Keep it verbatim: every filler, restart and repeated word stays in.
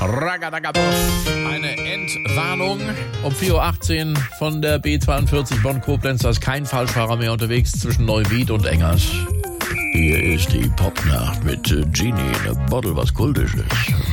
Ragadagabos. Eine Entwarnung um vier Uhr achtzehn von der B zweiundvierzig Bonn-Koblenz. Da ist kein Falschfahrer mehr unterwegs zwischen Neuwied und Engert. Hier ist die Popnacht mit Genie in a Bottle, was Kultisches.